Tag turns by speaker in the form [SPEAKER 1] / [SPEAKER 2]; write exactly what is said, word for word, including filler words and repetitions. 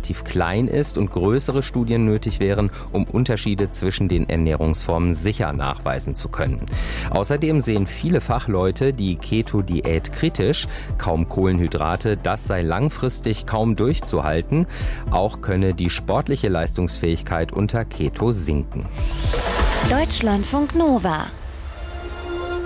[SPEAKER 1] relativ klein ist und größere Studien nötig wären, um Unterschiede zwischen den Ernährungsformen sicher nachweisen zu können. Außerdem sehen viele Fachleute die Keto-Diät kritisch. Kaum Kohlenhydrate, das sei langfristig kaum durchzuhalten. Auch könne die sportliche Leistungsfähigkeit unter Keto sinken.
[SPEAKER 2] Deutschlandfunk Nova